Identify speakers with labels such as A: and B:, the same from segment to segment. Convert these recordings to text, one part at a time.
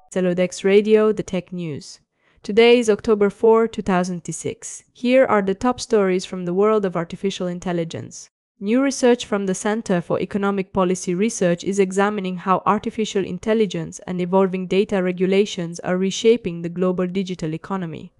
A: Celodex Radio, the Tech News. Today is October 4, 2006. Here are the top stories from the world of artificial intelligence. New research from the Center for Economic Policy Research is examining how artificial intelligence and evolving data regulations are reshaping the global digital economy.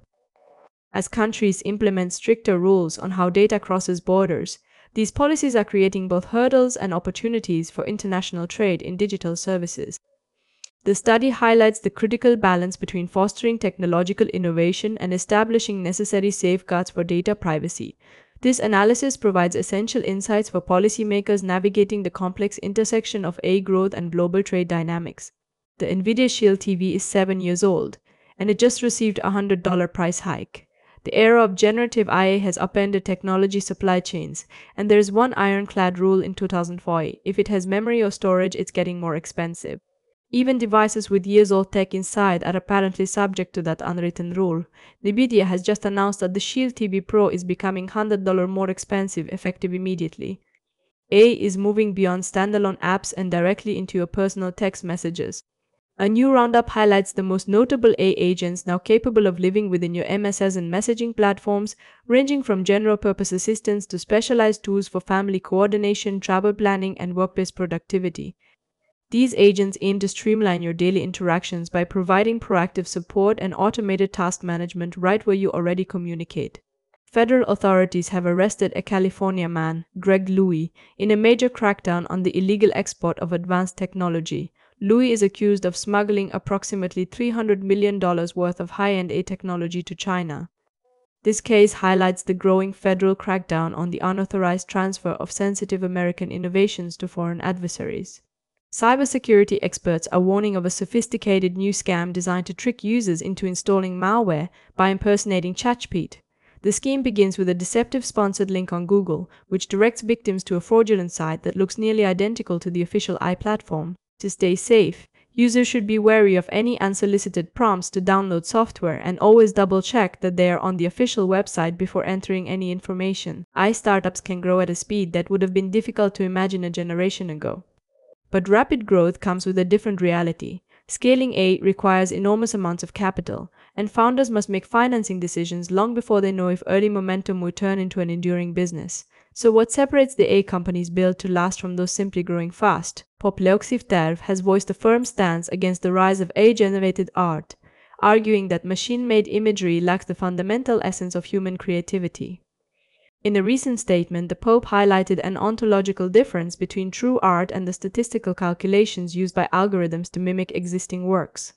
A: As countries implement stricter rules on how data crosses borders, these policies are creating both hurdles and opportunities for international trade in digital services. The study highlights the critical balance between fostering technological innovation and establishing necessary safeguards for data privacy. This analysis provides essential insights for policymakers navigating the complex intersection of AI growth and global trade dynamics. The NVIDIA Shield TV is 7 years old, and it just received a $100 price hike. The era of generative AI has upended technology supply chains, and there is one ironclad rule in 2004: if it has memory or storage, it's getting more expensive. Even devices with years-old tech inside are apparently subject to that unwritten rule. NVIDIA has just announced that the Shield TV Pro is becoming $100 more expensive effective immediately. AI is moving beyond standalone apps and directly into your personal text messages. A new roundup highlights the most notable AI agents now capable of living within your MSS and messaging platforms, ranging from general-purpose assistants to specialized tools for family coordination, travel planning, and workplace productivity. These agents aim to streamline your daily interactions by providing proactive support and automated task management right where you already communicate. Federal authorities have arrested a California man, Greg Louie, in a major crackdown on the illegal export of advanced technology. Louie is accused of smuggling approximately $300 million worth of high-end AI technology to China. This case highlights the growing federal crackdown on the unauthorized transfer of sensitive American innovations to foreign adversaries. Cybersecurity experts are warning of a sophisticated new scam designed to trick users into installing malware by impersonating ChatGPT. The scheme begins with a deceptive sponsored link on Google, which directs victims to a fraudulent site that looks nearly identical to the official AI platform. To stay safe, users should be wary of any unsolicited prompts to download software and always double-check that they are on the official website before entering any information. AI startups can grow at a speed that would have been difficult to imagine a generation ago. But rapid growth comes with a different reality. Scaling AI requires enormous amounts of capital, and founders must make financing decisions long before they know if early momentum will turn into an enduring business. So what separates the AI companies built to last from those simply growing fast? Popleoxiv Terv has voiced a firm stance against the rise of AI-generated art, arguing that machine-made imagery lacks the fundamental essence of human creativity. In a recent statement, the Pope highlighted an ontological difference between true art and the statistical calculations used by algorithms to mimic existing works.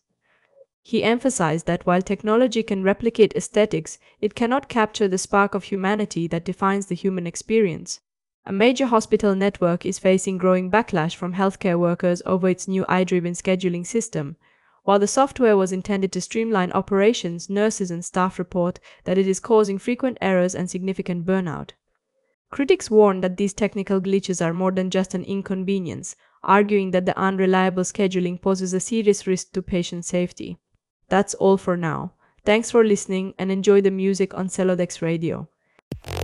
A: He emphasized that while technology can replicate aesthetics, it cannot capture the spark of humanity that defines the human experience. A major hospital network is facing growing backlash from healthcare workers over its new AI-driven scheduling system. While the software was intended to streamline operations, nurses and staff report that it is causing frequent errors and significant burnout. Critics warn that these technical glitches are more than just an inconvenience, arguing that the unreliable scheduling poses a serious risk to patient safety. That's all for now. Thanks for listening and enjoy the music on Celodex Radio.